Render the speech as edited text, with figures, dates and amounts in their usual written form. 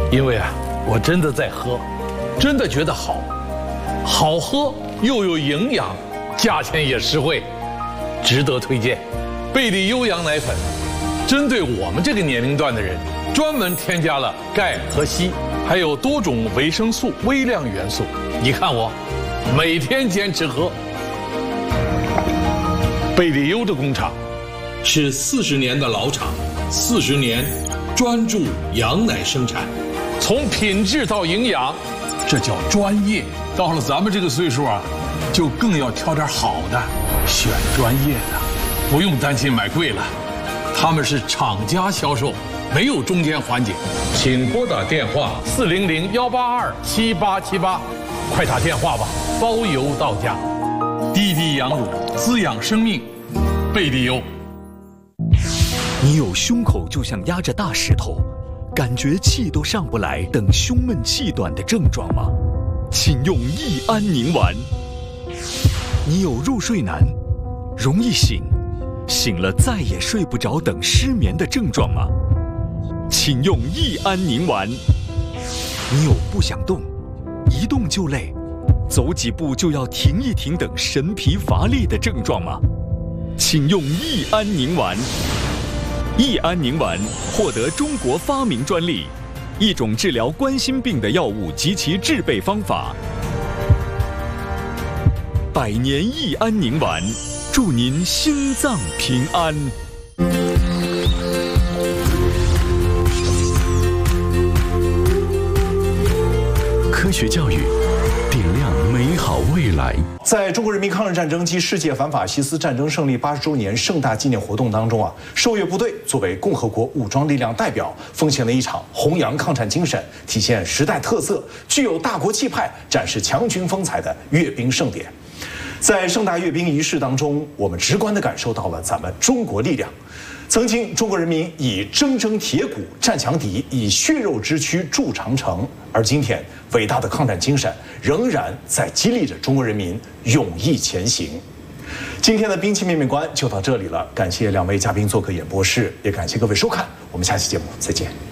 因为啊，我真的在喝，真的觉得好，好喝又有营养，价钱也实惠，值得推荐。贝利优羊奶粉，针对我们这个年龄段的人，专门添加了钙和硒，还有多种维生素、微量元素。你看我，每天坚持喝。贝利优的工厂是40年的老厂，40年专注羊奶生产，从品质到营养，这叫专业。到了咱们这个岁数啊，就更要挑点好的，选专业的，不用担心买贵了。他们是厂家销售，没有中间环节。请拨打电话400-182-7878，快打电话吧，包邮到家。滴滴羊乳滋养生命，贝利优。 你有胸口就像压着大石头，感觉气都上不来等胸闷气短的症状吗？请用益安宁丸。你有入睡难、容易醒、醒了再也睡不着等失眠的症状吗？请用益安宁丸。你有不想动、一动就累、走几步就要停一停等神疲乏力的症状吗？请用益安宁丸。益安宁丸获得中国发明专利，一种治疗冠心病的药物及其制备方法。100年益安宁丸，祝您心脏平安。科学教育，点亮美好未来。 在中国人民抗日战争及世界反法西斯战争胜利80周年盛大纪念活动当中啊，受阅部队作为共和国武装力量代表，奉献了一场弘扬抗战精神、体现时代特色、具有大国气派、展示强军风采的阅兵盛典。在盛大阅兵仪式当中，我们直观地感受到了咱们中国力量。曾经，中国人民以铮铮铁骨战强敌，以血肉之躯筑长城。而今天，伟大的抗战精神仍然在激励着中国人民勇毅前行。今天的兵器面面观就到这里了，感谢2位嘉宾做客演播室，也感谢各位收看，我们下期节目再见。